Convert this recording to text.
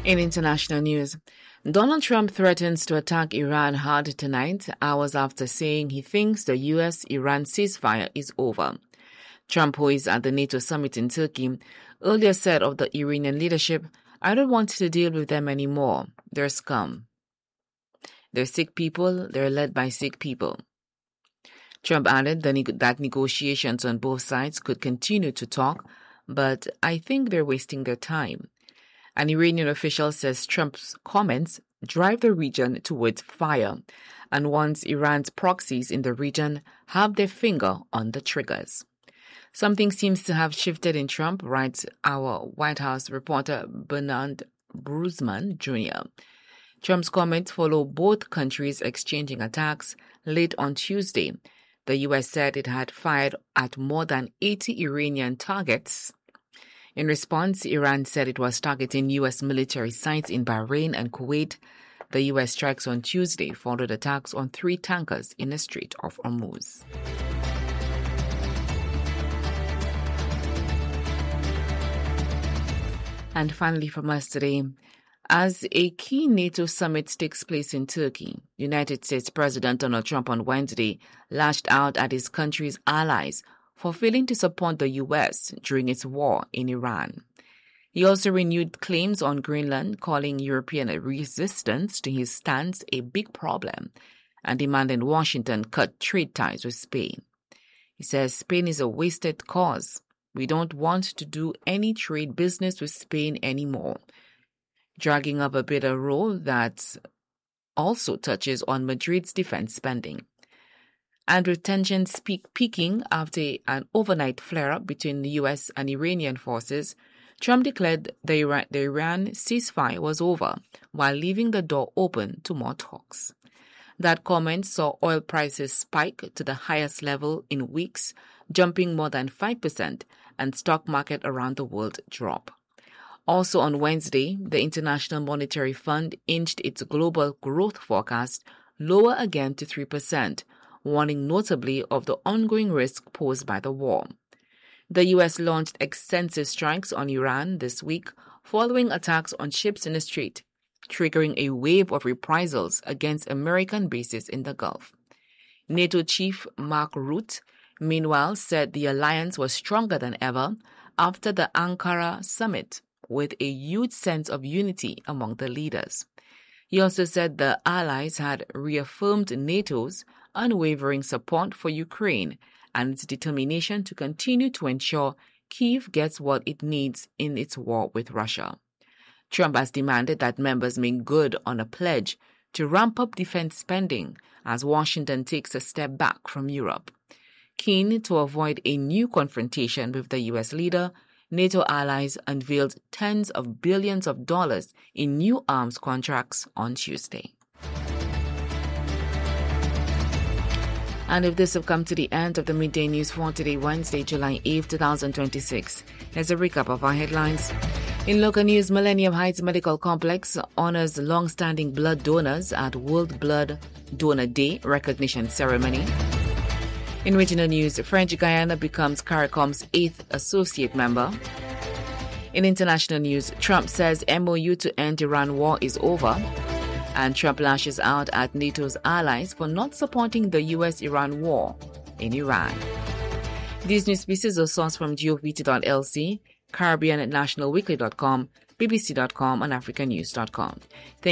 In international news, Donald Trump threatens to attack Iran hard tonight, hours after saying he thinks the U.S.-Iran ceasefire is over. Trump, who is at the NATO summit in Turkey, earlier said of the Iranian leadership, "I don't want to deal with them anymore. They're scum. They're sick people. They're led by sick people." Trump added that negotiations on both sides could continue to talk, but "I think they're wasting their time." An Iranian official says Trump's comments drive the region towards fire and wants Iran's proxies in the region have their finger on the triggers. Something seems to have shifted in Trump, writes our White House reporter Bernard Brusman Jr. Trump's comments follow both countries exchanging attacks. Late on Tuesday, the U.S. said it had fired at more than 80 Iranian targets. In response, Iran said it was targeting U.S. military sites in Bahrain and Kuwait. The U.S. strikes on Tuesday followed attacks on 3 tankers in the Strait of Hormuz. And finally from us today, as a key NATO summit takes place in Turkey, United States President Donald Trump on Wednesday lashed out at his country's allies for failing to support the U.S. during its war in Iran. He also renewed claims on Greenland, calling European resistance to his stance a big problem and demanding Washington cut trade ties with Spain. He says Spain is a wasted cause. We don't want to do any trade business with Spain anymore, dragging up a bitter role that also touches on Madrid's defense spending. And with tensions peaking after an overnight flare-up between the U.S. and Iranian forces, Trump declared the Iran ceasefire was over, while leaving the door open to more talks. That comment saw oil prices spike to the highest level in weeks, jumping more than 5%, and stock market around the world drop. Also on Wednesday, the International Monetary Fund inched its global growth forecast lower again to 3%, warning notably of the ongoing risk posed by the war. The U.S. launched extensive strikes on Iran this week following attacks on ships in the strait, triggering a wave of reprisals against American bases in the Gulf. NATO chief Mark Rutte, meanwhile, said the alliance was stronger than ever after the Ankara summit, with a huge sense of unity among the leaders. He also said the allies had reaffirmed NATO's unwavering support for Ukraine and its determination to continue to ensure Kyiv gets what it needs in its war with Russia. Trump has demanded that members make good on a pledge to ramp up defense spending as Washington takes a step back from Europe. Keen to avoid a new confrontation with the U.S. leader, NATO allies unveiled tens of billions of dollars in new arms contracts on Tuesday. And with this, we've come to the end of the Midday News for today, Wednesday, July 8, 2026. Here's a recap of our headlines. In local news, Millennium Heights Medical Complex honors long-standing blood donors at World Blood Donor Day recognition ceremony. In regional news, French Guiana becomes CARICOM's 8th associate member. In international news, Trump says MOU to end Iran war is over. And Trump lashes out at NATO's allies for not supporting the U.S.-Iran war in Iran. These news pieces are sourced from govt.lc, CaribbeanNationalWeekly.com, BBC.com, and AfricanNews.com.